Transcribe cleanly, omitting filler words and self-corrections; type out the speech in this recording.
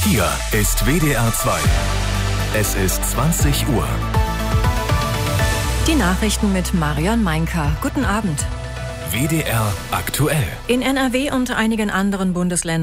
Hier ist WDR 2. Es ist 20 Uhr. Die Nachrichten mit Marion Meinker. Guten Abend. WDR aktuell. In NRW und einigen anderen Bundesländern